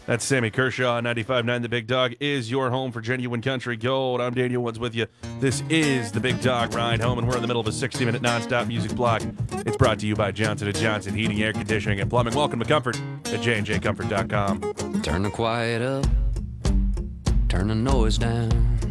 That's Sammy Kershaw on 95.9. The Big Dog is your home for genuine country gold. I'm Daniel Woods with you. This is the Big Dog Ride Home, and we're in the middle of a 60-minute nonstop music block. It's brought to you by Johnson & Johnson Heating, Air Conditioning, and Plumbing. Welcome to Comfort at jnjcomfort.com. Turn the quiet up, turn the noise down.